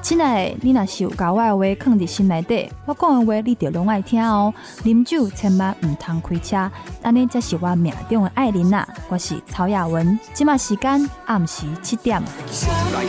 亲爱的，你若是有把我的话放伫心内底，我讲的话你就拢爱听哦。啉酒千万唔通开车，安尼才是我命中的爱人啊！我是曹雅文，即马时间暗时7点。